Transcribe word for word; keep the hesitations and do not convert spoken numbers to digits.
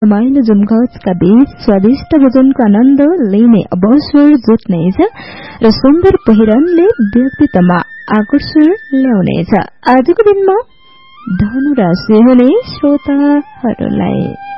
रमाइलो जमघटका बीच स्वादिष्ट भोजनको आनन्द लिने अवसर जुट्नेछ र सुन्दर पहिरनले व्यक्तित्वमा आकर्षण ल्याउनेछ। आजको दिनमा धनु राशि हुने श्रोताहरूलाई